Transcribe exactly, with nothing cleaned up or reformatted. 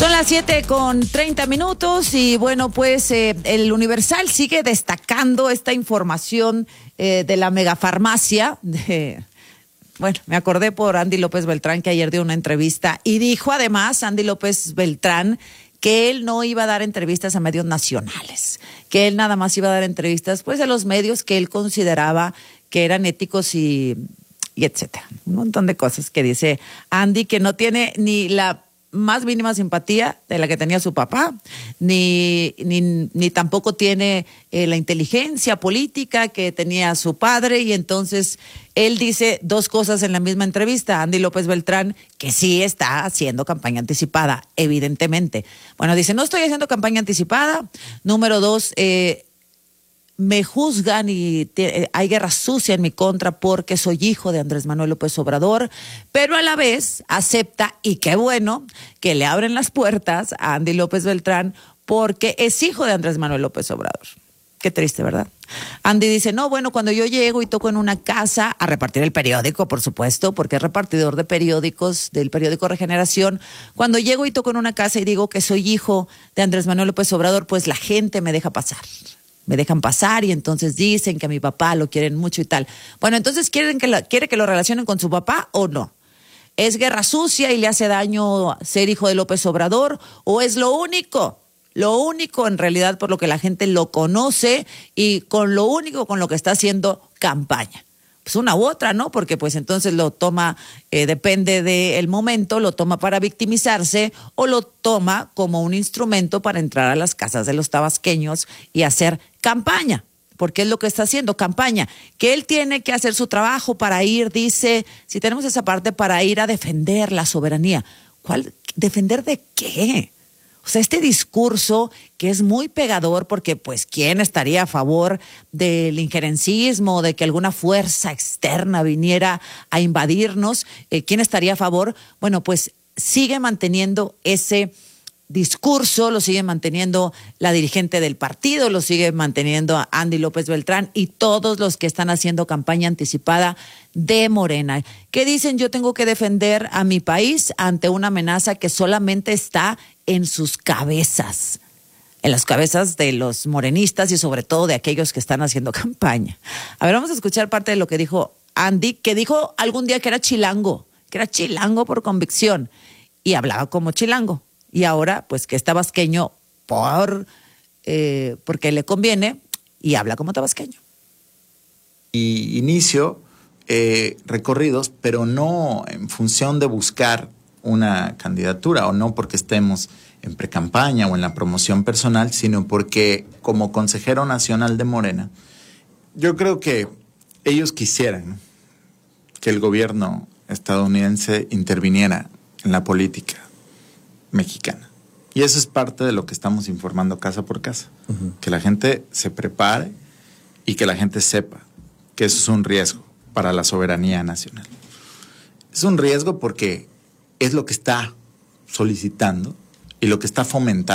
Son las siete con treinta minutos y bueno, pues eh, el Universal sigue destacando esta información eh, de la megafarmacia. De, bueno, me acordé por Andy López Beltrán, que ayer dio una entrevista y dijo además Andy López Beltrán que él no iba a dar entrevistas a medios nacionales, que él nada más iba a dar entrevistas pues a los medios que él consideraba que eran éticos y, y etcétera. Un montón de cosas que dice Andy, que no tiene ni la más mínima simpatía de la que tenía su papá, ni, ni, ni tampoco tiene eh, la inteligencia política que tenía su padre, y entonces él dice dos cosas en la misma entrevista, Andy López Beltrán, que sí está haciendo campaña anticipada, evidentemente. Bueno, dice, no estoy haciendo campaña anticipada. Número dos, eh, me juzgan y te, hay guerra sucia en mi contra porque soy hijo de Andrés Manuel López Obrador, pero a la vez acepta, y qué bueno, que le abren las puertas a Andy López Beltrán porque es hijo de Andrés Manuel López Obrador. Qué triste, ¿verdad? Andy dice, no, bueno, cuando yo llego y toco en una casa a repartir el periódico, por supuesto, porque es repartidor de periódicos, del periódico Regeneración, cuando llego y toco en una casa y digo que soy hijo de Andrés Manuel López Obrador, pues la gente me deja pasar. Me dejan pasar y entonces dicen que a mi papá lo quieren mucho y tal. Bueno, entonces, ¿quieren que la, ¿quiere que lo relacionen con su papá o no? ¿Es guerra sucia y le hace daño ser hijo de López Obrador? ¿O es lo único? Lo único en realidad por lo que la gente lo conoce y con lo único con lo que está haciendo campaña. Pues una u otra, ¿no? Porque pues entonces lo toma, eh, depende del momento, lo toma para victimizarse o lo toma como un instrumento para entrar a las casas de los tabasqueños y hacer campaña, porque es lo que está haciendo, campaña. Que él tiene que hacer su trabajo para ir, dice, si tenemos esa parte, para ir a defender la soberanía. ¿Cuál? ¿Defender de qué? O sea, este discurso que es muy pegador porque, pues, ¿quién estaría a favor del injerencismo, de que alguna fuerza externa viniera a invadirnos? Eh, ¿Quién estaría a favor? Bueno, pues sigue manteniendo ese discurso, lo sigue manteniendo la dirigente del partido, lo sigue manteniendo Andy López Beltrán y todos los que están haciendo campaña anticipada de Morena. ¿Qué dicen? Yo tengo que defender a mi país ante una amenaza que solamente está en sus cabezas, en las cabezas de los morenistas y sobre todo de aquellos que están haciendo campaña. A ver, vamos a escuchar parte de lo que dijo Andy, que dijo algún día que era chilango, que era chilango por convicción y hablaba como chilango. Y ahora, pues, que es tabasqueño por, eh, porque le conviene y habla como tabasqueño. Y inicio eh, recorridos, pero no en función de buscar una candidatura o no porque estemos en precampaña o en la promoción personal, sino porque como consejero nacional de Morena, yo creo que ellos quisieran que el gobierno estadounidense interviniera en la política mexicana. Y eso es parte de lo que estamos informando casa por casa. Uh-huh. Que la gente se prepare y que la gente sepa que eso es un riesgo para la soberanía nacional. Es un riesgo porque es lo que está solicitando y lo que está fomentando